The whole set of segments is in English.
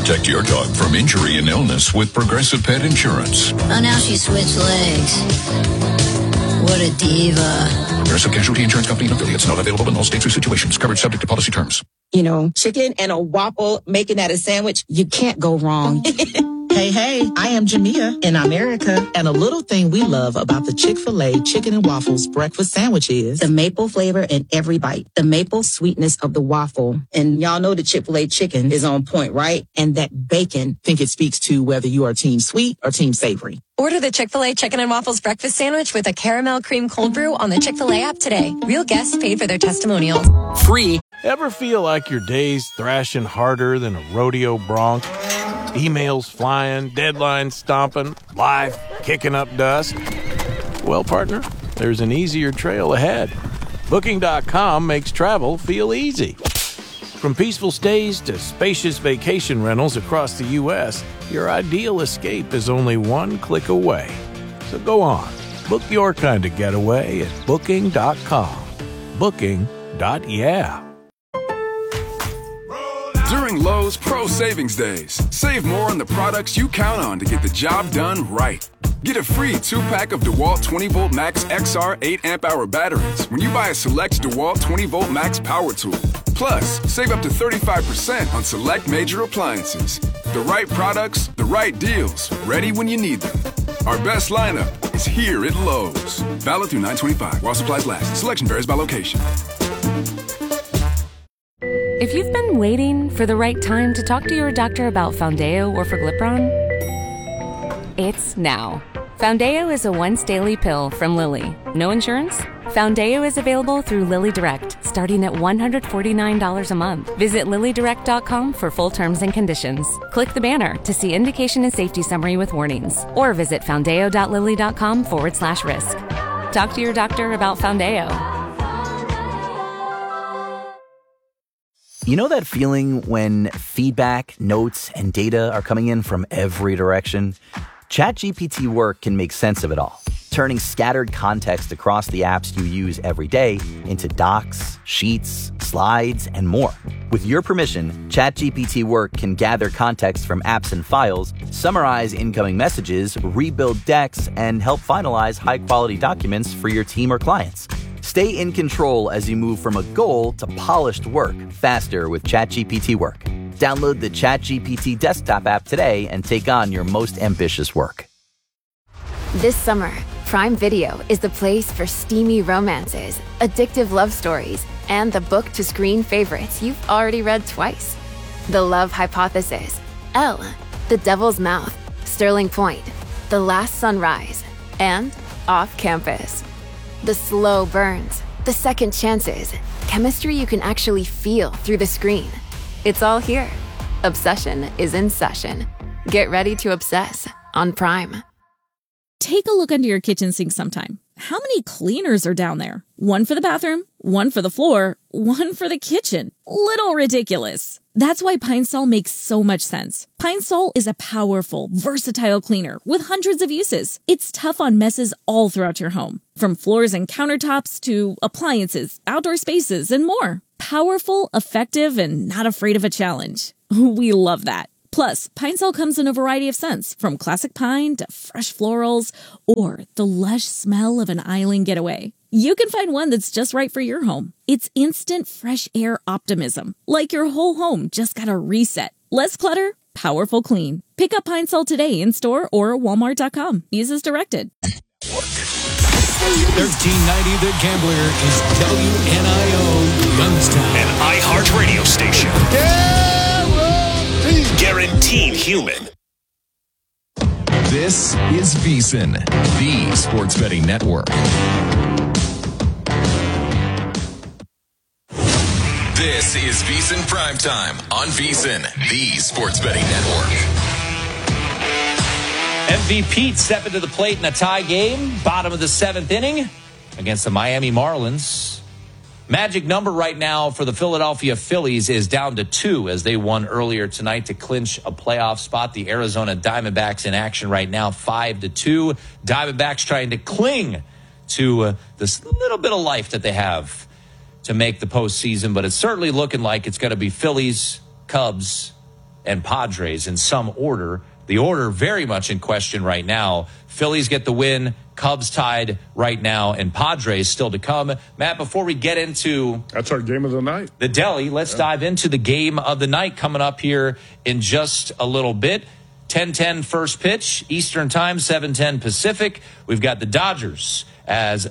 Protect your dog from injury and illness with Progressive Pet Insurance. Oh, now she switched legs. What a diva. Progressive Casualty Insurance Company and affiliates. Not available in all states or situations. Coverage subject to policy terms. You know, chicken and a waffle, making that a sandwich, you can't go wrong. Hey, I am Jamia in America, and a little thing we love about the Chick-fil-A Chicken and Waffles breakfast sandwich is the maple flavor in every bite, the maple sweetness of the waffle. And y'all know the Chick-fil-A chicken is on point, right? And that bacon. think it speaks to whether you are team sweet or team savory. Order the Chick-fil-A Chicken and Waffles breakfast sandwich with a caramel cream cold brew on the Chick-fil-A app today. Real guests paid for their testimonials. Free. Ever feel like your day's thrashing harder than a rodeo bronc? Emails flying, deadlines stomping, life kicking up dust? Well, partner, there's an easier trail ahead. Booking.com makes travel feel easy. From peaceful stays to spacious vacation rentals across the U.S., your ideal escape is only one click away. So go on, book your kind of getaway at Booking.com. Booking.yeah. During Lowe's Pro Savings Days, save more on the products you count on to get the job done right. Get a free 2-pack of DeWalt 20V Max XR 8 amp hour batteries when you buy a select DeWalt 20V Max power tool. Plus, save up to 35% on select major appliances. The right products, the right deals, ready when you need them. Our best lineup is here at Lowe's. Valid through 9/25 while supplies last. Selection varies by location. If you've been waiting for the right time to talk to your doctor about Foundeo or Forglipron, it's now. Foundeo is a once-daily pill from Lilly. No insurance? Foundeo is available through Lilly Direct, starting at $149 a month. Visit LillyDirect.com for full terms and conditions. Click the banner to see indication and safety summary with warnings, or visit foundeo.lilly.com/risk. Talk to your doctor about Foundeo. You know that feeling when feedback, notes, and data are coming in from every direction? ChatGPT Work can make sense of it all, turning scattered context across the apps you use every day into docs, sheets, slides, and more. With your permission, ChatGPT Work can gather context from apps and files, summarize incoming messages, rebuild decks, and help finalize high-quality documents for your team or clients. Stay in control as you move from a goal to polished work faster with ChatGPT Work. Download the ChatGPT desktop app today and take on your most ambitious work. This summer, Prime Video is the place for steamy romances, addictive love stories, and the book-to-screen favorites you've already read twice. The Love Hypothesis, Elle, The Devil's Mouth, Sterling Point, The Last Sunrise, and Off Campus. The slow burns, the second chances, chemistry you can actually feel through the screen. It's all here. Obsession is in session. Get ready to obsess on Prime. Take a look under your kitchen sink sometime. How many cleaners are down there? One for the bathroom, one for the floor, one for the kitchen. Little ridiculous. That's why Pine Sol makes so much sense. Pine Sol is a powerful, versatile cleaner with hundreds of uses. It's tough on messes all throughout your home, from floors and countertops to appliances, outdoor spaces, and more. Powerful, effective, and not afraid of a challenge. We love that. Plus, Pine Sol comes in a variety of scents, from classic pine to fresh florals or the lush smell of an island getaway. You can find one that's just right for your home. It's instant fresh air optimism, like your whole home just got a reset. Less clutter, powerful clean. Pick up Pine Sol today in store or Walmart.com. Use as directed. 1390 The Gambler is WNIO Youngstown. An iHeart radio station. Guaranteed human. This is VSiN, the Sports Betting Network. This is VSiN Primetime on VSiN, the Sports Betting Network. MVP stepping to the plate in a tie game, bottom of the seventh inning against the Miami Marlins. Magic number right now for the Philadelphia Phillies is down to 2 as they won earlier tonight to clinch a playoff spot. The Arizona Diamondbacks in action right now, 5-2. Diamondbacks trying to cling to this little bit of life that they have to make the postseason, but it's certainly looking like it's going to be Phillies, Cubs, and Padres in some order. The order very much in question right now. Phillies get the win, Cubs tied right now, and Padres still to come. Matt, before we get into... That's our game of the night. The deli, let's dive into the game of the night coming up here in just a little bit. 10:10 first pitch, Eastern Time, 7:10 Pacific. We've got the Dodgers as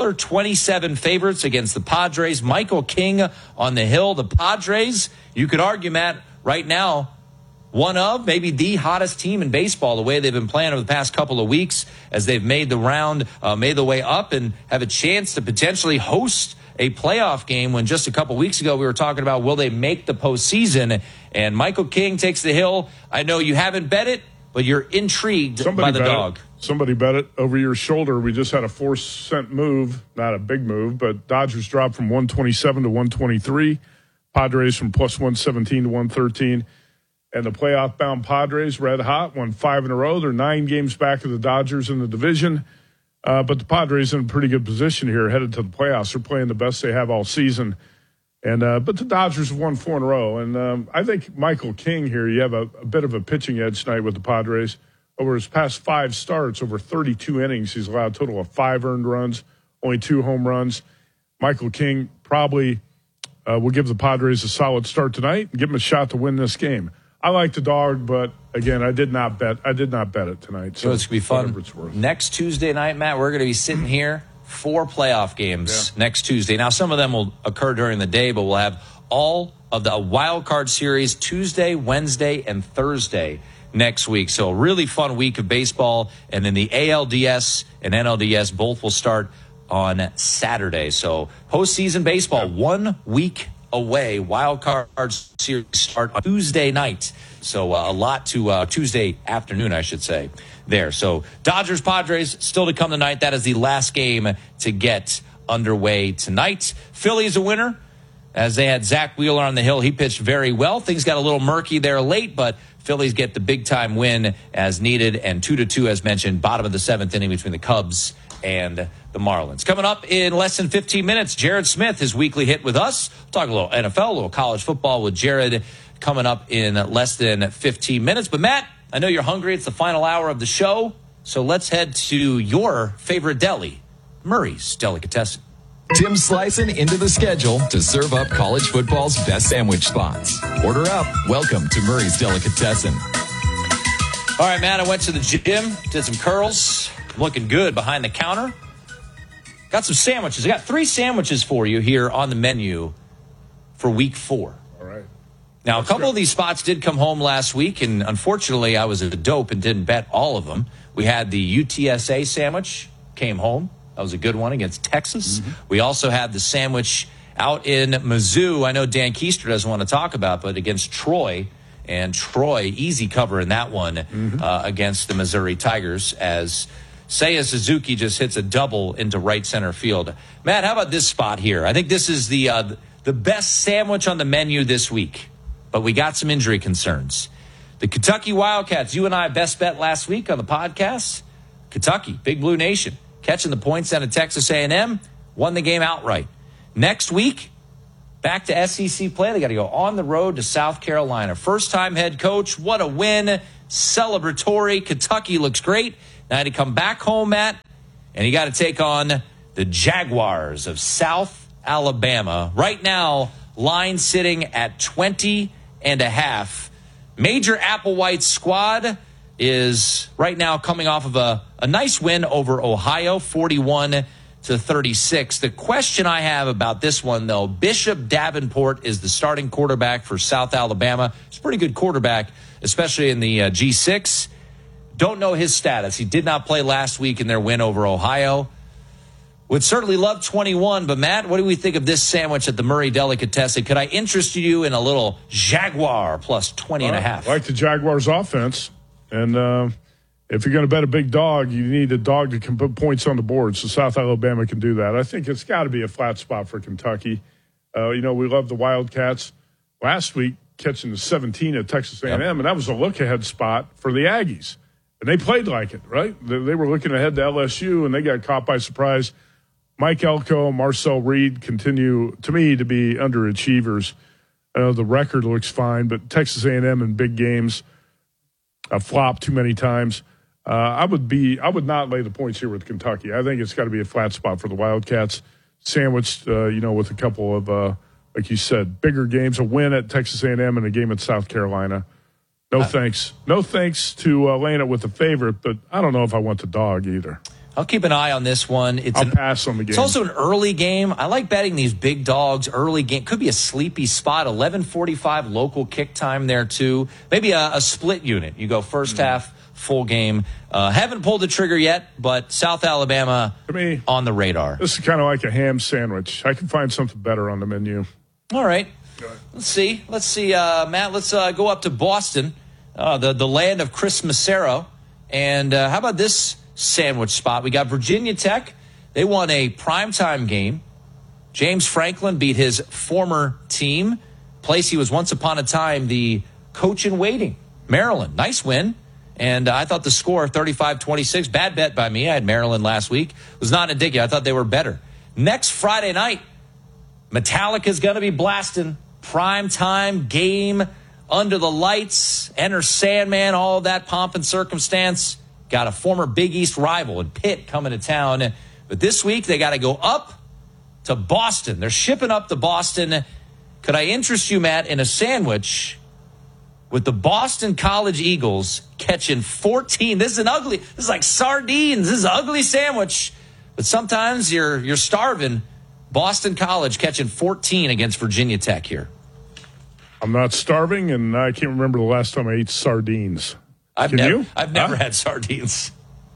$1.27 favorites against the Padres. Michael King on the hill. The Padres, you could argue, Matt, right now, one of, maybe the hottest team in baseball, the way they've been playing over the past couple of weeks as they've made the round, made the way up and have a chance to potentially host a playoff game when just a couple weeks ago we were talking about will they make the postseason. And Michael King takes the hill. I know you haven't bet it, but you're intrigued by the dog. Somebody bet it over your shoulder. We just had a 4-cent move, not a big move, but Dodgers dropped from 127 to 123. Padres from plus 117 to 113. And the playoff-bound Padres, red hot, won 5 in a row. They're 9 games back of the Dodgers in the division. But the Padres in a pretty good position here, headed to the playoffs. They're playing the best they have all season. And but the Dodgers have won 4 in a row. And I think Michael King here, you have a bit of a pitching edge tonight with the Padres. Over his past 5 starts, over 32 innings, he's allowed a total of 5 earned runs, only 2 home runs. Michael King probably will give the Padres a solid start tonight and give them a shot to win this game. I like the dog, but again, I did not bet it tonight. So it's going to be fun. Next Tuesday night, Matt, we're going to be sitting here 4 playoff games next Tuesday. Now, some of them will occur during the day, but we'll have all of the wild card series Tuesday, Wednesday, and Thursday next week. So a really fun week of baseball. And then the ALDS and NLDS both will start on Saturday. So postseason baseball, 1 week away. Wild card series start on Tuesday night. So a lot to Tuesday afternoon, I should say, there. So Dodgers, Padres still to come tonight. That is the last game to get underway tonight. Phillies a winner as they had Zach Wheeler on the hill. He pitched very well. Things got a little murky there late, but Phillies get the big-time win as needed. And 2-2, as mentioned, bottom of the 7th inning between the Cubs and the Marlins. Coming up in less than 15 minutes, Jared Smith, his weekly hit with us. We'll talk a little NFL, a little college football with Jared coming up in less than 15 minutes. But, Matt, I know you're hungry. It's the final hour of the show. So let's head to your favorite deli, Murray's Delicatessen. Tim slicing into the schedule to serve up college football's best sandwich spots. Order up. Welcome to Murray's Delicatessen. All right, Matt, I went to the gym, did some curls. Looking good behind the counter. Got some sandwiches. I got 3 sandwiches for you here on the menu for week 4. All right. Now, a couple of these spots did come home last week, and unfortunately, I was a dope and didn't bet all of them. We had the UTSA sandwich, came home. That was a good one against Texas. Mm-hmm. We also had the sandwich out in Mizzou. I know Dan Keister doesn't want to talk about, but against Troy. And Troy, easy cover in that one against the Missouri Tigers as Seiya Suzuki just hits a double into right center field. Matt, how about this spot here? I think this is the best sandwich on the menu this week, but we got some injury concerns. The Kentucky Wildcats, you and I best bet last week on the podcast. Kentucky, Big Blue Nation, catching the points out of Texas A&M, won the game outright. Next week, back to SEC play. They got to go on the road to South Carolina. First-time head coach. What a win. Celebratory. Kentucky looks great. Now to come back home, Matt, and you got to take on the Jaguars of South Alabama. Right now, line sitting at 20.5. Major Applewhite squad is right now coming off of a nice win over Ohio, 41-36. The question I have about this one, though, Bishop Davenport is the starting quarterback for South Alabama. He's a pretty good quarterback, especially in the G6. Don't know his status. He did not play last week in their win over Ohio. Would certainly love 21, but Matt, what do we think of this sandwich at the Murray Delicatessen? Could I interest you in a little Jaguar plus 20.5? I like the Jaguars offense, and if you're going to bet a big dog, you need a dog that can put points on the board, so South Alabama can do that. I think it's got to be a flat spot for Kentucky. We love the Wildcats. Last week, catching the 17 at Texas A&M, and that was a look-ahead spot for the Aggies. And they played like it, right? They were looking ahead to LSU, and they got caught by surprise. Mike Elko, Marcel Reed continue, to me, to be underachievers. I know the record looks fine, but Texas A&M in big games flopped too many times. I would not lay the points here with Kentucky. I think it's got to be a flat spot for the Wildcats, sandwiched, with a couple of, like you said, bigger games, a win at Texas A&M and a game at South Carolina. No thanks. No thanks to laying it with the favorite, but I don't know if I want the dog either. I'll keep an eye on this one. I'll pass on the game. It's also an early game. I like betting these big dogs early game. Could be a sleepy spot. 11:45 local kick time there too. Maybe a split unit. You go first half, full game. Haven't pulled the trigger yet, but South Alabama on the radar. This is kind of like a ham sandwich. I can find something better on the menu. All right. Let's see, Matt. Let's go up to Boston, the land of Chris Massero. And how about this sandwich spot? We got Virginia Tech. They won a primetime game. James Franklin beat his former team, place he was once upon a time the coach in waiting, Maryland. Nice win. And I thought the score, 35-26, bad bet by me. I had Maryland last week. It was not indicative. I thought they were better. Next Friday night, Metallica's going to be blasting. Primetime game, under the lights, Enter Sandman, all that pomp and circumstance. Got a former Big East rival in Pitt coming to town. But this week, they got to go up to Boston. They're shipping up to Boston. Could I interest you, Matt, in a sandwich with the Boston College Eagles catching 14? This is like sardines. This is an ugly sandwich. But sometimes you're starving. Boston College catching 14 against Virginia Tech here. I'm not starving, and I can't remember the last time I ate sardines. I've never had sardines.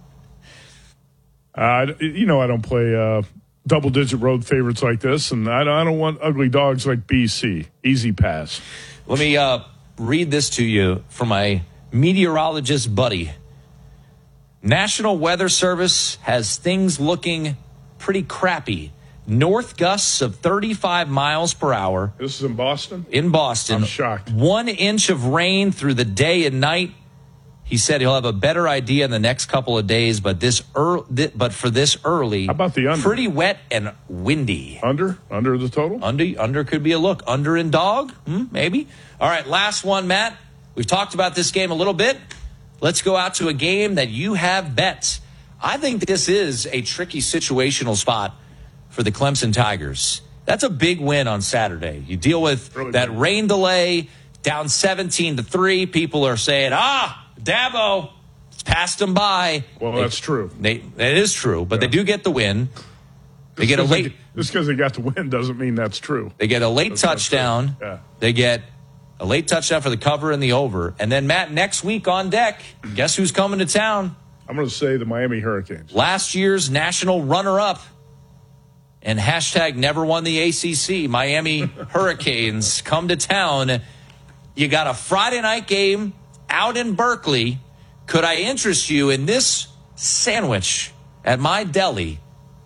I don't play double-digit road favorites like this, and I don't want ugly dogs like BC. Easy pass. Let me read this to you from my meteorologist buddy. National Weather Service has things looking pretty crappy. North gusts of 35 miles per hour. This is in Boston? In Boston. I'm shocked. 1 inch of rain through the day and night. He said he'll have a better idea in the next couple of days, but for this early, how about the under? Pretty wet and windy. Under the total? Under could be a look. Under in dog, maybe. All right, last one, Matt. We've talked about this game a little bit. Let's go out to a game that you have bet. I think this is a tricky situational spot for the Clemson Tigers. That's a big win on Saturday. You deal with that rain delay, down 17-3. People are saying, Dabo, it's passed them by. Well, that's true. It is true, but they do get the win. They get a late. Just because they got the win doesn't mean that's true. They get a late touchdown. Yeah. They get a late touchdown for the cover and the over. And then, Matt, next week on deck, guess who's coming to town? I'm going to say the Miami Hurricanes. Last year's national runner-up. And hashtag never won the ACC. Miami Hurricanes come to town. You got a Friday night game out in Berkeley. Could I interest you in this sandwich at my deli?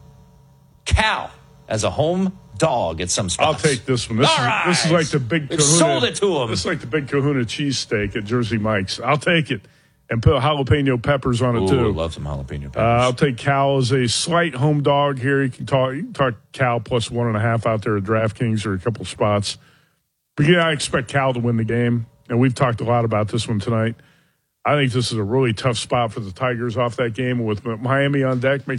Cal as a home dog at some spots. I'll take this one. This is like the big kahuna. Sold it to him. This is like the big kahuna cheesesteak at Jersey Mike's. I'll take it. And put jalapeno peppers on it, too. I love some jalapeno peppers. I'll take Cal as a slight home dog here. You can talk Cal plus 1.5 out there at DraftKings or a couple spots. But, yeah, I expect Cal to win the game. And we've talked a lot about this one tonight. I think this is a really tough spot for the Tigers off that game with Miami on deck.